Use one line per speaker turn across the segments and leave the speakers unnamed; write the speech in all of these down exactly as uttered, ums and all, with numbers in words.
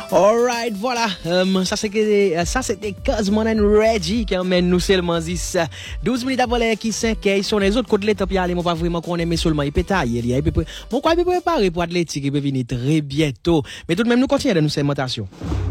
Alright, voilà. Um, ça c'est que ça c'était Cosman and Reggie qui emmène nous seulement dix douze minutes avant les qui cinq sont les autres côté l'étape y aller, moi pas vraiment qu'on aime seulement il peut tailler, il peut mon quoi il peut préparer pour athlétique, il peut venir très bientôt. Mais tout de même nous continuons de nous segmentation.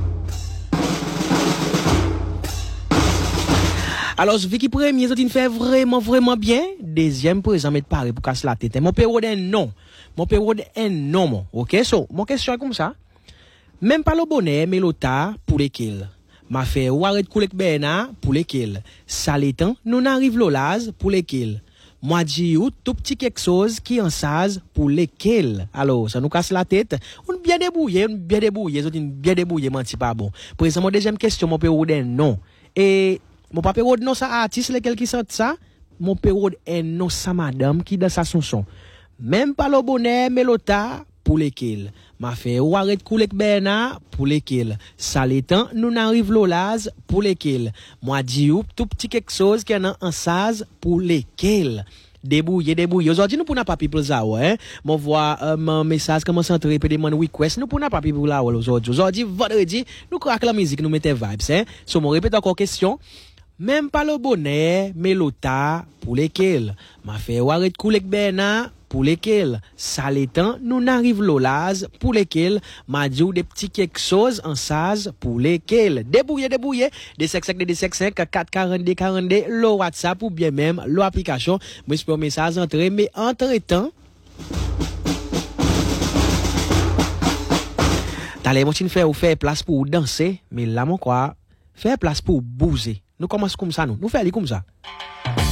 Alors, Vicky premier, ça fait vraiment, vraiment bien. Deuxième présent, mettre pareil pour casser la tête. Mon période est non. Mon période est non, ok? So, mon question est comme ça. Même pas le bonnet, mais l'autre pour lesquels. Ma fait ou arrête koulek bena pour lesquels. Saletan, nous n'arrive l'olaz pour lesquels. Moi, dis ou tout petit quelque chose qui en saz pour lesquels. Alors, ça nous casse la tête. On bien débrouillé, on bien débrouillé, on bien débrouillé, menti pas bon. Présent, mon deuxième question, mon période est non. Et, mon pas période non, ça artiste, lesquels qui sentent ça. Mon période est non, ça madame qui dans sa chanson. Même pas le bonnet, mais l'autre pour lesquels. Ma fait ou arrête koulek bena pour lesquels. Saletan, nous n'arrive l'olaz pour lesquels. Moi dis ou tout petit quelque chose qui en en saz pour lesquels. Débrouiller, débrouiller. Aujourd'hui, nous pouvons pas people ça, ouais. Mon voix, un message comment s'entrer, peut demander request. Nous pouvons pas people là, aujourd'hui. Aujourd'hui, vendredi, nous craquons la musique, nous mettons vibes, hein. So, mon répète encore question. Même pas le bonnet, mais l'ota pour lesquels. Ma fait ou arrête koulek bena pour lesquels. Saletan, nous n'arrive l'olaz pour lesquels. Ma dit des petits quelque chose en saz pour lesquels. Débrouillez, débrouillez. Des cinq cinq, des cinq cinq, quatre quarante-deux, quarante-deux, le WhatsApp ou bien même l'application. Moi, je peux un message entrer, mais entre temps, t'as les machines faire ou faire place pour danser, mais là, mon quoi, faire place pour bouger. Nous commençons comme ça, nous. Nous faisons comme ça.